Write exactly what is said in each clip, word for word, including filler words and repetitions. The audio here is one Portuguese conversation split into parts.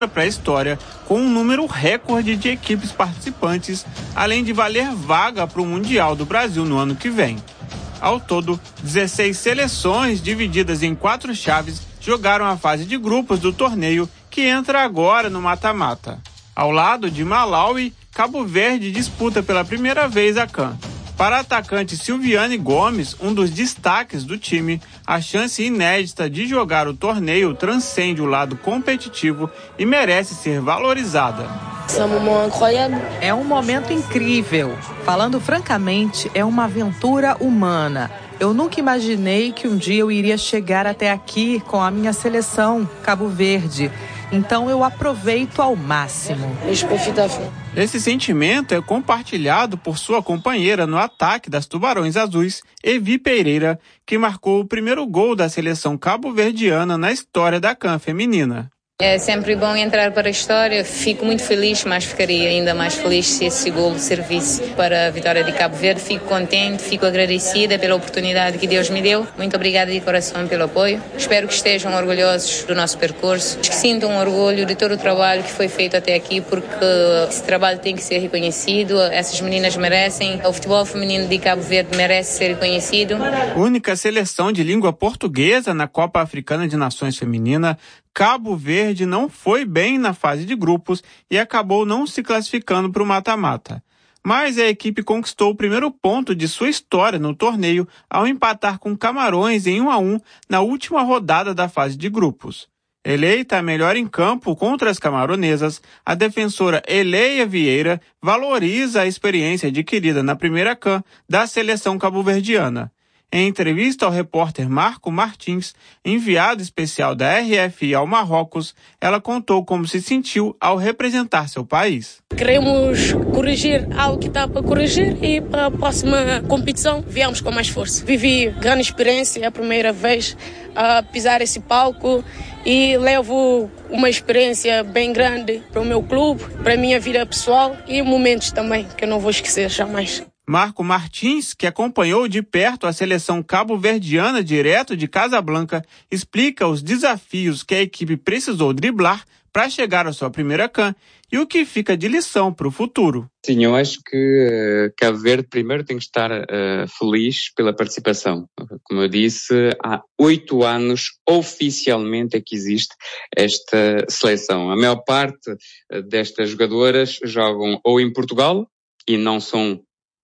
para a história com um número recorde de equipes participantes, além de valer vaga para o Mundial do Brasil no ano que vem. Ao todo, dezesseis seleções divididas em quatro chaves jogaram a fase de grupos do torneio, que entra agora no mata-mata. Ao lado de Malawi, Cabo Verde disputa pela primeira vez a CAN. Para a atacante Silviane Gomes, um dos destaques do time, a chance inédita de jogar o torneio transcende o lado competitivo e merece ser valorizada. É um momento incrível. Falando francamente, é uma aventura humana. Eu nunca imaginei que um dia eu iria chegar até aqui com a minha seleção, Cabo Verde. Então eu aproveito ao máximo. Esse sentimento é compartilhado por sua companheira no ataque das Tubarões Azuis, Evi Pereira, que marcou o primeiro gol da seleção cabo-verdiana na história da CAN feminina. É sempre bom entrar para a história. Fico muito feliz, mas ficaria ainda mais feliz se esse golo servisse para a vitória de Cabo Verde. Fico contente, fico agradecida pela oportunidade que Deus me deu. Muito obrigada de coração pelo apoio. Espero que estejam orgulhosos do nosso percurso, que sintam orgulho de todo o trabalho que foi feito até aqui, porque esse trabalho tem que ser reconhecido. Essas meninas merecem. O futebol feminino de Cabo Verde merece ser reconhecido. Única seleção de língua portuguesa na Copa Africana de Nações Feminina, Cabo Verde não foi bem na fase de grupos e acabou não se classificando para o mata-mata. Mas a equipe conquistou o primeiro ponto de sua história no torneio ao empatar com Camarões em um a um na última rodada da fase de grupos. Eleita a melhor em campo contra as camaronesas, a defensora Eleia Vieira valoriza a experiência adquirida na primeira CAN da seleção cabo-verdiana. Em entrevista ao repórter Marco Martins, enviado especial da R F I ao Marrocos, ela contou como se sentiu ao representar seu país. Queremos corrigir algo que está para corrigir e para a próxima competição viemos com mais força. Vivi grande experiência, é a primeira vez a pisar esse palco e levo uma experiência bem grande para o meu clube, para a minha vida pessoal e momentos também que eu não vou esquecer jamais. Marco Martins, que acompanhou de perto a seleção cabo-verdiana direto de Casablanca, explica os desafios que a equipe precisou driblar para chegar à sua primeira CAN e o que fica de lição para o futuro. Sim, eu acho que uh, Cabo Verde primeiro tem que estar uh, feliz pela participação. Como eu disse, há oito anos oficialmente é que existe esta seleção. A maior parte uh, destas jogadoras jogam ou em Portugal e não são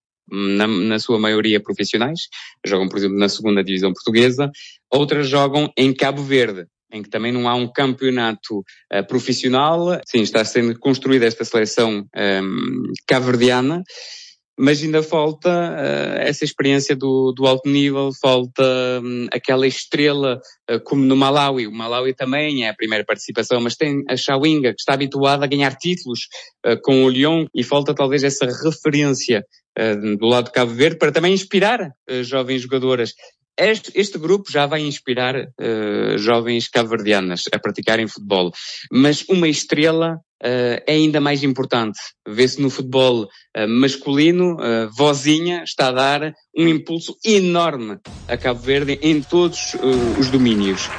Na, na sua maioria profissionais, jogam, por exemplo, na segunda divisão portuguesa, outras jogam em Cabo Verde, em que também não há um campeonato uh, profissional. Sim, está sendo construída esta seleção um, cabo-verdiana, mas ainda falta uh, essa experiência do, do alto nível, falta um, aquela estrela uh, como no Malawi. O Malawi também é a primeira participação, mas tem a Chawinga, que está habituada a ganhar títulos uh, com o Lyon, e falta talvez essa referência uh, do lado de Cabo Verde para também inspirar uh, jovens jogadoras. Este, este grupo já vai inspirar uh, jovens cabo-verdianas a praticarem futebol, mas uma estrela Uh, é ainda mais importante. Vê-se no futebol uh, masculino, uh, Vozinha está a dar um impulso enorme a Cabo Verde em todos uh, os domínios.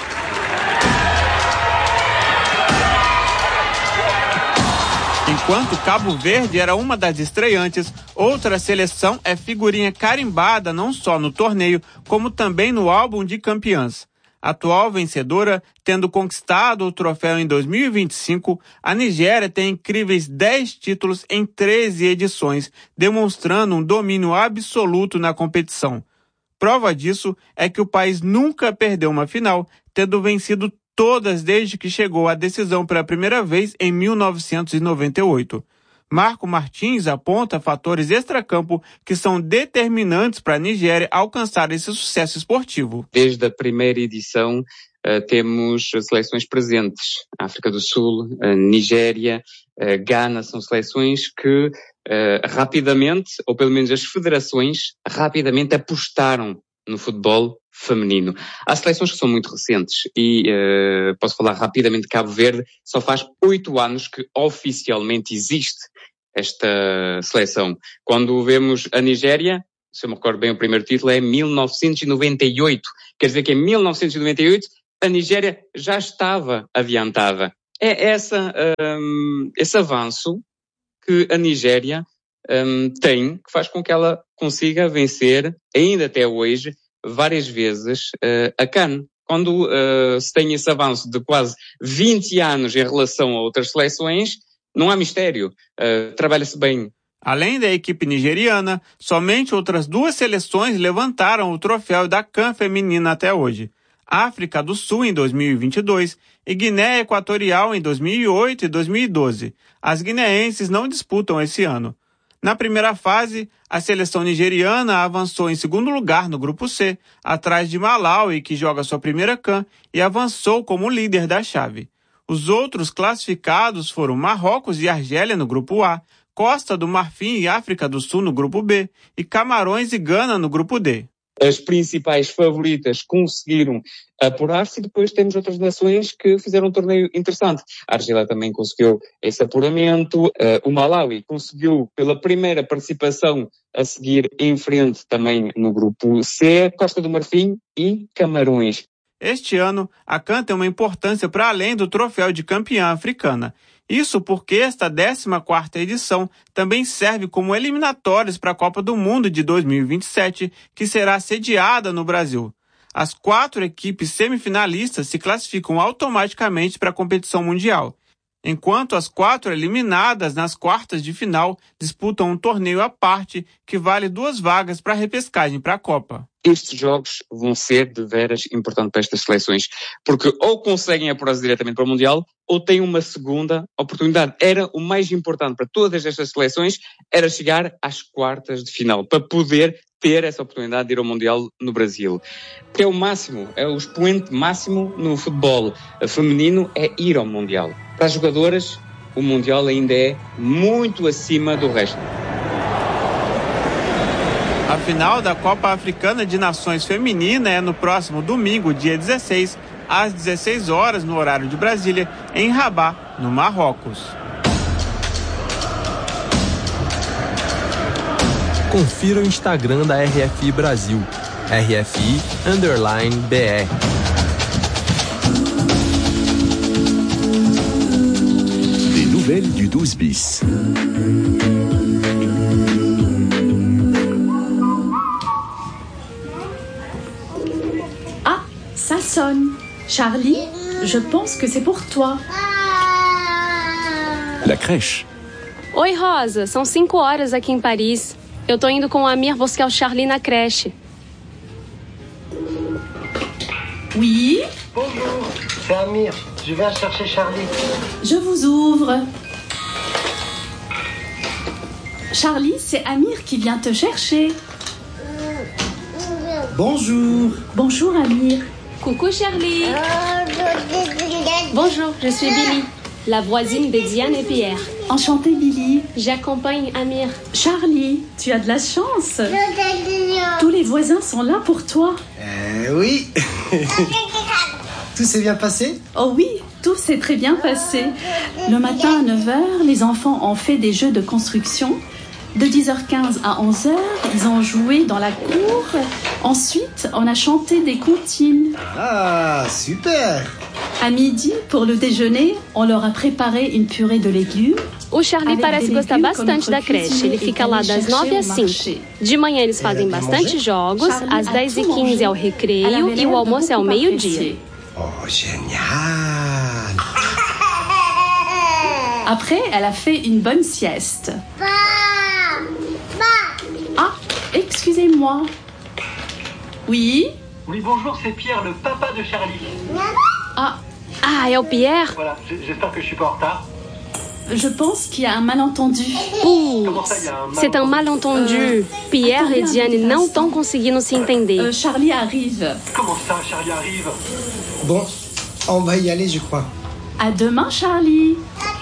Enquanto Cabo Verde era uma das estreantes, outra seleção é figurinha carimbada não só no torneio, como também no álbum de campeãs. Atual vencedora, tendo conquistado o troféu em dois mil e vinte e cinco, a Nigéria tem incríveis dez títulos em treze edições, demonstrando um domínio absoluto na competição. Prova disso é que o país nunca perdeu uma final, tendo vencido todas desde que chegou à decisão pela primeira vez em mil novecentos e noventa e oito. Marco Martins aponta fatores extracampo que são determinantes para a Nigéria alcançar esse sucesso esportivo. Desde a primeira edição uh, temos seleções presentes. África do Sul, uh, Nigéria, uh, Ghana, são seleções que uh, rapidamente, ou pelo menos as federações, rapidamente apostaram no futebol feminino. Há seleções que são muito recentes e uh, posso falar rapidamente de Cabo Verde. Só faz oito anos que oficialmente existe esta seleção. Quando vemos a Nigéria, se eu me recordo bem, o primeiro título é mil novecentos e noventa e oito. Quer dizer que em mil novecentos e noventa e oito a Nigéria já estava adiantada é essa, um, esse avanço que a Nigéria um, tem, que faz com que ela consiga vencer, ainda até hoje, várias vezes uh, a CAN. Quando uh, se tem esse avanço de quase vinte anos em relação a outras seleções, não há mistério, uh, trabalha-se bem. Além da equipe nigeriana, somente outras duas seleções levantaram o troféu da CAN feminina até hoje. África do Sul em dois mil e vinte e dois e Guiné Equatorial em dois mil e oito e dois mil e doze. As guineenses não disputam esse ano. Na primeira fase, a seleção nigeriana avançou em segundo lugar no grupo C, atrás de Malawi, que joga sua primeira CAN, e avançou como líder da chave. Os outros classificados foram Marrocos e Argélia no grupo A, Costa do Marfim e África do Sul no grupo B e Camarões e Gana no grupo D. As principais favoritas conseguiram apurar-se e depois temos outras nações que fizeram um torneio interessante. A Argélia também conseguiu esse apuramento, uh, o Malawi conseguiu pela primeira participação a seguir em frente também no grupo C, Costa do Marfim e Camarões. Este ano, a CAN tem uma importância para além do troféu de campeã africana. Isso porque esta décima quarta edição também serve como eliminatórias para a Copa do Mundo de dois mil e vinte e sete, que será sediada no Brasil. As quatro equipes semifinalistas se classificam automaticamente para a competição mundial, enquanto as quatro eliminadas nas quartas de final disputam um torneio à parte que vale duas vagas para a repescagem para a Copa. Estes jogos vão ser de veras importantes para estas seleções, porque ou conseguem apurar-se diretamente para o Mundial, ou têm uma segunda oportunidade. Era o mais importante para todas estas seleções, era chegar às quartas de final, para poder ter essa oportunidade de ir ao Mundial no Brasil. Que é o máximo, é o expoente máximo no futebol feminino, é ir ao Mundial. Para as jogadoras, o Mundial ainda é muito acima do resto. A final da Copa Africana de Nações Feminina é no próximo domingo, dia dezesseis, às dezesseis horas, no horário de Brasília, em Rabat, no Marrocos. Confira o Instagram da R F I Brasil, R F I underline B R. Des nouvelles du douze bis. Ah, ça sonne. Charlie, je pense que c'est pour toi. La crèche. Oi, Rosa. São cinco horas aqui em Paris. Eu tô indo com o Amir buscar o Charlie na creche. Oui? Bonjour, c'est Amir. Je viens chercher Charlie. Je vous ouvre. Charlie, c'est Amir qui vient te chercher. Bonjour. Bonjour, Amir. Coucou, Charlie. Bonjour, je suis Billy, la voisine de Diane et Pierre. Enchantée, Billy. J'accompagne Amir. Charlie, tu as de la chance. Tous les voisins sont là pour toi. Euh, oui. Tout s'est bien passé? Oh oui, tout s'est très bien passé. Le matin à neuf heures, les enfants ont fait des jeux de construction. De dix heures quinze à onze heures, ils ont joué dans la cour. Ensuite, on a chanté des comptines. Ah, super! À midi, pour le déjeuner, on leur a préparé une purée de légumes. O Charlie parece gostar bastante da creche. Ele fica lá das nove às cinco. De manhã eles fazem bastante jogos, às dez e quinze é o recreio e o almoço é ao meio-dia. Oh, génial! Après, elle a fait une bonne sieste. Ah, excusez-moi. Oui? Oui, bonjour, c'est Pierre, le papa de Charlie. Ah, Ah, é o Pierre? Voilà, j'espère que je suis pas en retard. je pense qu'il y a un malentendu. Comment ça, il y a un C'est un malentendu. Pierre e Diane não estão conseguindo se entender. Euh, Charlie arrive. Comment ça, Charlie arrive? Bon, on va y aller, je crois. À demain, Charlie.